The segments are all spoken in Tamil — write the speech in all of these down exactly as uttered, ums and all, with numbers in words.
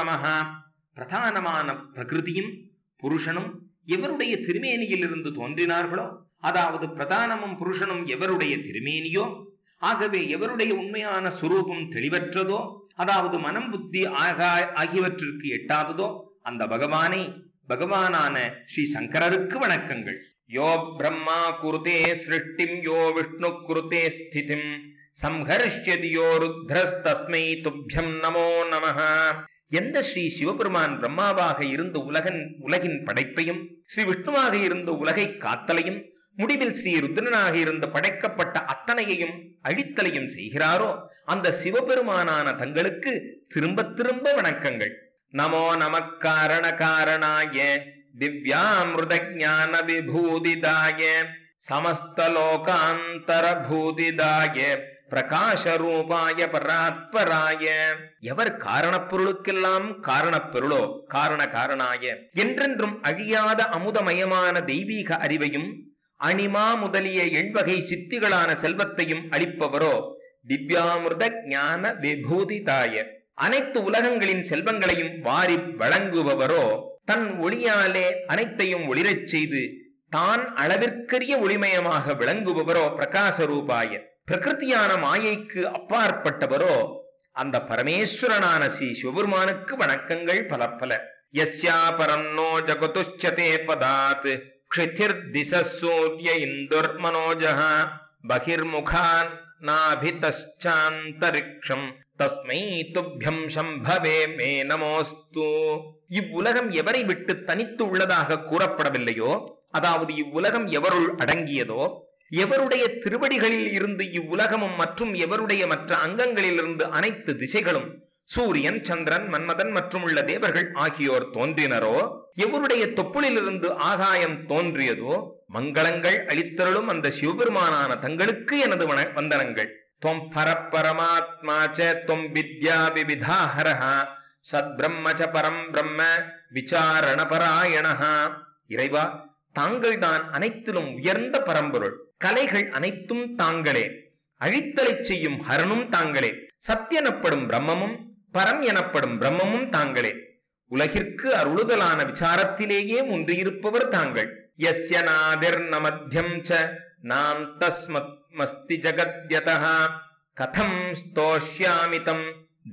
நமஹா. பிரதானமான பிரகிருதியும் புருஷனும் எவருடைய திருமேனியில் இருந்து தோன்றினார்களோ, அதாவது பிரதானமும் புருஷனும் எவருடைய திருமேனியோ, ஆகவே எவருடைய உண்மையான சுரூபம் தெளிவற்றதோ, அதாவது மனம் புத்தி ஆகா ஆகியவற்றிற்கு எட்டாததோ, அந்த பகவானை பகவானான ஸ்ரீ சங்கரருக்கு வணக்கங்கள். யோ பிரம்மா குருதே சிருஷ்டிம் யோ விஷ்ணு குருதே ஸ்திதிம் சம்ஹர்ஷ்யதி யோ ருத்ரஸ்தஸ்மை துப்யம் நமோ நமஹ. எந்த ஸ்ரீ சிவபெருமான் பிரம்மாவாக இருந்து உலகன் உலகின் படைப்பையும், ஸ்ரீ விஷ்ணுவாக இருந்து உலகை காத்தலையும், முடிவில் ஸ்ரீ ருத்ரனாக இருந்து படைக்கப்பட்ட அத்தனையையும் அழித்தலையும் செய்கிறாரோ, அந்த சிவபெருமானான தங்களுக்கு திரும்ப திரும்ப வணக்கங்கள். நமோ நமக்காரண காரணாய திவ்யாமிருத ஞான விபூதிதாய சமஸ்தலோகாந்தர பூதிதாய பிரகாச ரூபாய பராத்பராய. எவர் காரணப்பொருளுக்கெல்லாம் காரணப்பொருளோ காரண காரணாய, என்றென்றும் அழியாத அமுதமயமான தெய்வீக அறிவையும் அணிமா முதலிய எண்வகை சித்திகளான செல்வத்தையும் அளிப்பவரோ திவ்யாமிருத ஞான விபூதிதாய, அனைத்து உலகங்களின் செல்வங்களையும் வாரி வழங்குபவரோ தன் ஒளியாலே அனைத்தையும் ஒளிரச் செய்து தான் அளவிற்கரிய ஒளிமயமாக விளங்குபவரோ பிரகாச ரூபாய, பிரகிருதியான மாயைக்கு அப்பாற்பட்டவரோ அந்த பரமேஸ்வரனான ஸ்ரீ சிவபெருமானுக்கு வணக்கங்கள் பல பல. யஸ்யா பரன்னோ ஜகதுஷ்சதே பதாத் க்ஷிதிர் திசசூர்ய இந்துர் மனோஜஹ பகிர்முகான் நாபிதச்சாந்தரிக்ஷம் தஸ்மை துப்யம் சம்பவே மே நமோஸ்து. இவ்வுலகம் எவரை விட்டு தனித்து உள்ளதாக கூறப்படவில்லையோ, அதாவது இவ்வுலகம் எவருள் அடங்கியதோ, எவருடைய திருவடிகளில் இருந்து இவ்வுலகமும் மற்றும் எவருடைய மற்ற அங்கங்களில் இருந்து அனைத்து திசைகளும், சூரியன் சந்திரன் மன்மதன் மற்றும் உள்ள தேவர்கள் ஆகியோர் தோன்றினரோ, எவருடைய தொப்புளிலிருந்து ஆகாயம் தோன்றியதோ, மங்களங்கள் அளித்தருளும் அந்த சிவபெருமானான தங்களுக்கு எனது வந்தனங்கள். தொம் பரப்பரமாத்மாச்ச தொம் வித்யா விவிதாஹரஹா சத்பிரம்மச்ச பரம் பிரம்ம விசாரணபராயணஹா. இறைவா, தாங்கள் தான் அனைத்திலும் உயர்ந்த பரம்பொருள். கலைகள் அனைத்தும் தாங்களே, அழித்தலை செய்யும் ஹரனும் தாங்களே, சத்தியனப்படும் பிரம்மமும் பரம் எனப்படும் பிரம்மமும் தாங்களே, உலகிற்கு அருளுதலான விசாரத்திலேயே ஒன்றியிருப்பவர் தாங்கள். யஸ்ய நாதிர் நமத்யம் ச நாம் தஸ்மத் மஸ்தி ஜகத்யதஹ கதம் ஸ்தோஷ்யாமிதம்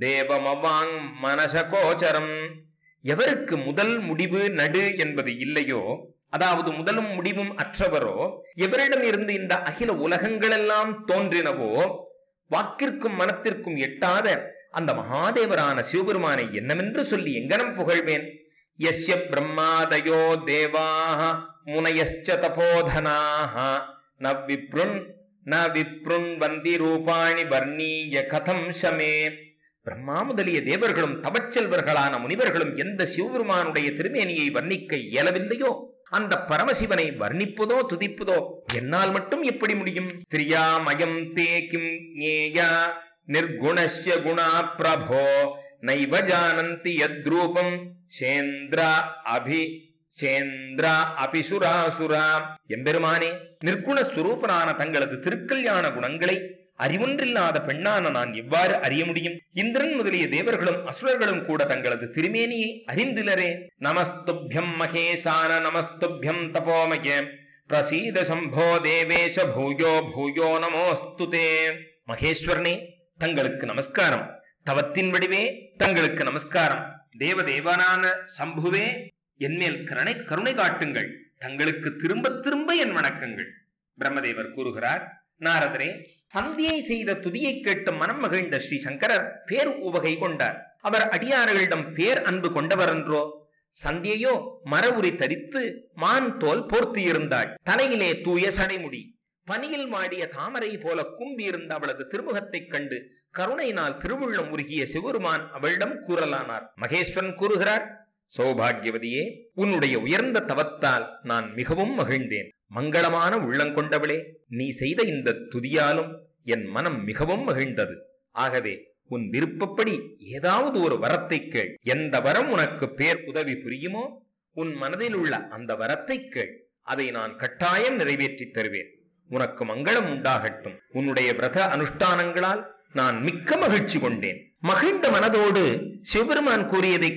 தேவமவாங் மனசகோச்சரம். எவருக்கு முதல் முடிவு நடு என்பது இல்லையோ, அதாவது முதலும் முடிவும் அற்றவரோ, எவரிடம் இருந்து இந்த அகில உலகங்களெல்லாம் தோன்றினவோ, வாக்கிற்கும் மனத்திற்கும் எட்டாத அந்த மகாதேவரான சிவபெருமானை என்னவென்று சொல்லி எங்கனம் புகழ்வேன்? யஸ்ய பிரம்மாதயோ தேவாஹ முனயஸ்ச தபோதனாஹ ந விப்ருன் ந விப்ருன் வந்தி ரூபாணி வர்ணீய கதம் சமே. பிரம்மா முதலிய தேவர்களும் தவச்செல்வர்களான முனிவர்களும் எந்த சிவபெருமானுடைய திருமேனியை வர்ணிக்க இயலவில்லையோ, அந்த பரமசிவனை வர்ணிப்பதோ துதிப்பதோ என்னால் மட்டும் எப்படி முடியும்? திரியாமயம் தே கிம் ஞேயா நிர்குணஸ்ய குணா பிரபோ நைவ ஜானந்தி யத்ரூபம் சேந்திரா அபி சேந்திரா அபிசுராசுரா. எம்பெருமானே, நிர்குண சுரூபனான தங்களது திருக்கல்யாண குணங்களை அறிவொன்றில்லாத பெண்ணான நான் எவ்வாறு அறிய முடியும்? இந்திரன் முதலிய தேவர்களும் அசுரர்களும் கூட தங்களது திருமேனியை அறிந்திலரே. நமஸ்துப்யம் மகேசான நமஸ்துப்யம் தபோமய பிரசீத சம்போ தேவேஷ பூயோ பூயோ நமோஸ்துதே. மகேஸ்வரனே, தங்களுக்கு நமஸ்காரம். தவத்தின் வடிவே தங்களுக்கு நமஸ்காரம். தேவதேவனான சம்புவே, என்மேல் கருணை கருணை காட்டுங்கள். தங்களுக்கு திரும்ப திரும்ப என் வணக்கங்கள். பிரம்மதேவர் கூறுகிறார், நாரதரே, சந்தியை செய்த துதியை கேட்டு மனம் மகிழ்ந்த ஸ்ரீ சங்கரர் பேர் உவகை கொண்டார். அவர் அடியார்களிடம் பேர் அன்பு கொண்டவர் என்றோ? சந்தியையோ மர உரி தரித்து மான் தோல் போர்த்தி இருந்தாள். தலையிலே தூய சடைமுடி, பனியில் மாடிய தாமரை போல கும்பி இருந்த அவளது திருமுகத்தைக் கண்டு கருணையினால் திருவுள்ளம் உருகிய சிவருமான் அவளிடம் கூறலானார். மகேஸ்வரன் கூறுகிறார், சௌபாகியவதியே, உன்னுடைய உயர்ந்த தவத்தால் நான் மிகவும் மகிழ்ந்தேன். மங்களமான உள்ளங்கொண்டவளே, நீ செய்த இந்த துதியாலும் என் மனம் மிகவும் மகிழ்ந்தது. ஆகவே உன் விருப்பப்படி ஏதாவது ஒரு வரத்தை கேள். எந்த வரம் உனக்கு பேர் உதவி புரியுமோ உன் மனதில் உள்ள அந்த வரத்தை கேள். அதை நான் கட்டாயம் நிறைவேற்றி தருவேன். உனக்கு மங்களம் உண்டாகட்டும். உன்னுடைய விரத அனுஷ்டானங்களால் நான் மிக்க மகிழ்ச்சி கொண்டேன். மகிழ்ந்த மனதோடு சிவபெருமான் கூறியதை